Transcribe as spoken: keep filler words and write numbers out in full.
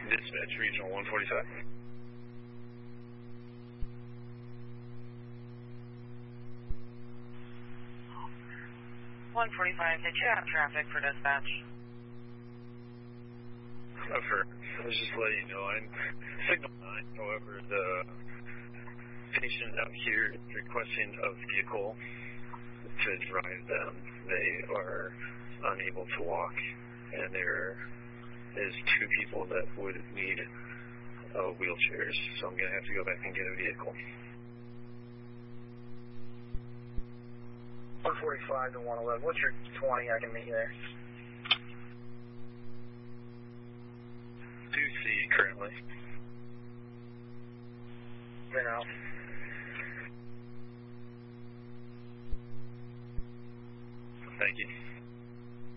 Dispatch, Regional one forty-five. one forty-five, did you have traffic for dispatch? I've heard. I was just letting you know, I'm signal nine. However, the patient out here is requesting a vehicle to drive them. They are unable to walk, and there is two people that would need uh, wheelchairs, so I'm going to have to go back and get a vehicle. one forty-five to one eleven. What's your twenty? I can meet you there. two C currently. Been out. Thank you.